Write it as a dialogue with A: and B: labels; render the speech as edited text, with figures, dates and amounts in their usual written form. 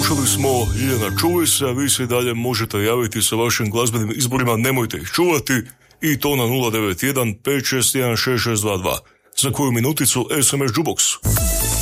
A: Slušali smo Ljiljana čuvaj se, a vi se dalje možete javiti sa vašim glazbenim izborima, nemojte ih čuvati, i to na 091 561 6622. Za koju minuticu SMS Jukebox.